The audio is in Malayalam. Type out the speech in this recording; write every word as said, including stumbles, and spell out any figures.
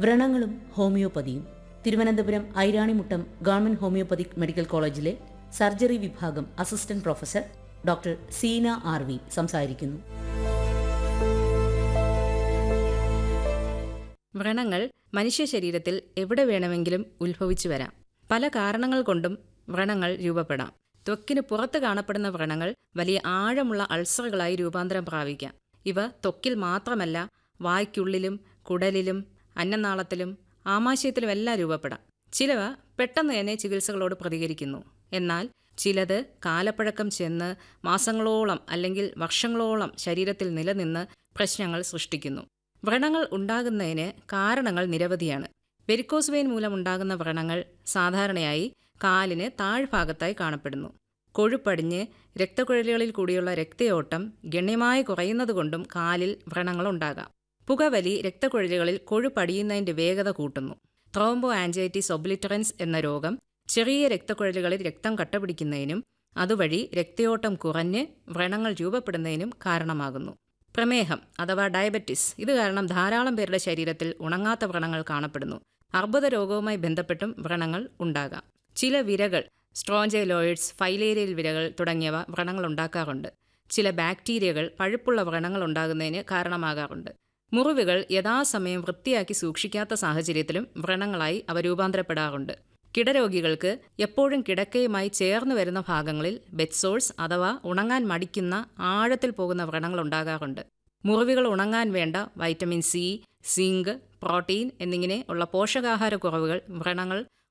വ്രണങ്ങളും ഹോമിയോപ്പതിയും. Thiruvananthapuram Iranimuttam government homoeopathic medical കോളേജിലെ സർജറി വിഭാഗം assistant professor doctor Seena R V സംസാരിക്കുന്നു. വ്രണങ്ങൾ മനുഷ്യ ശരീരത്തിൽ എവിടെ വേണമെങ്കിലും ഉത്ഭവിച്ചു വരാം. പല കാരണങ്ങൾ കൊണ്ടും വ്രണങ്ങൾ രൂപപ്പെടാം. ത്വക്കിന് പുറത്ത് കാണപ്പെടുന്ന വ്രണങ്ങൾ വലിയ ആഴമുള്ള അൾസറുകളായി രൂപാന്തരം പ്രാപിക്കാം. ഇവ ത്വക്കിൽ മാത്രമല്ല, വായ്ക്കുള്ളിലും കുടലിലും അന്നനാളത്തിലും ആമാശയത്തിലുമെല്ലാം രൂപപ്പെടാം. ചിലവ പെട്ടെന്ന് തന്നെ ചികിത്സകളോട് പ്രതികരിക്കുന്നു. എന്നാൽ ചിലത് കാലപ്പഴക്കം ചെന്ന് മാസങ്ങളോളം അല്ലെങ്കിൽ വർഷങ്ങളോളം ശരീരത്തിൽ നിലനിന്ന് പ്രശ്നങ്ങൾ സൃഷ്ടിക്കുന്നു. വ്രണങ്ങൾ ഉണ്ടാകുന്നതിന് കാരണങ്ങൾ നിരവധിയാണ്. വെരിക്കോസ് വെയിൻ മൂലമുണ്ടാകുന്ന വ്രണങ്ങൾ സാധാരണയായി കാലിന് താഴ്ഭാഗത്തായി കാണപ്പെടുന്നു. കൊഴുപ്പടിഞ്ഞ് രക്തക്കുഴലുകളിൽ കൂടിയുള്ള രക്തയോട്ടം ഗണ്യമായി കുറയുന്നതുകൊണ്ടും കാലിൽ വ്രണങ്ങളുണ്ടാകാം. പുകവലി രക്തക്കുഴലുകളിൽ കൊഴുപ്പടിയുന്നതിൻ്റെ വേഗത കൂട്ടുന്നു. ത്രോംബോ ആൻജൈറ്റിസ് ഒബ്ലിറ്ററൻസ് എന്ന രോഗം ചെറിയ രക്തക്കുഴലുകളിൽ രക്തം കട്ടപിടിക്കുന്നതിനും അതുവഴി രക്തയോട്ടം കുറഞ്ഞ് വ്രണങ്ങൾ രൂപപ്പെടുന്നതിനും കാരണമാകുന്നു. പ്രമേഹം അഥവാ ഡയബറ്റിസ് ഇത് കാരണം ധാരാളം പേരുടെ ശരീരത്തിൽ ഉണങ്ങാത്ത വ്രണങ്ങൾ കാണപ്പെടുന്നു. അർബുദ രോഗവുമായി ബന്ധപ്പെട്ടും വ്രണങ്ങൾ ഉണ്ടാകാം. ചില വിരകൾ, സ്ട്രോഞ്ചൈലോയിഡ്സ്, ഫൈലേരിയൽ വിരകൾ തുടങ്ങിയവ വ്രണങ്ങൾ ഉണ്ടാക്കാറുണ്ട്. ചില ബാക്ടീരിയകൾ പഴുപ്പുള്ള വ്രണങ്ങൾ ഉണ്ടാകുന്നതിന് കാരണമാകാറുണ്ട്. മുറിവുകൾ യഥാസമയം വൃത്തിയാക്കി സൂക്ഷിക്കാത്ത സാഹചര്യത്തിലും വ്രണങ്ങളായി അവ രൂപാന്തരപ്പെടാറുണ്ട്. കിടരോഗികൾക്ക് എപ്പോഴും കിടക്കയുമായി ചേർന്ന് വരുന്ന ഭാഗങ്ങളിൽ ബെഡ്സോഴ്സ് അഥവാ ഉണങ്ങാൻ മടിക്കുന്ന ആഴത്തിൽ പോകുന്ന വ്രണങ്ങൾ ഉണ്ടാകാറുണ്ട്. മുറിവുകൾ ഉണങ്ങാൻ വേണ്ട വൈറ്റമിൻ സി, സിങ്ക്, പ്രോട്ടീൻ എന്നിങ്ങനെ ഉള്ള പോഷകാഹാരക്കുറവുകൾ വ്രണങ്ങൾ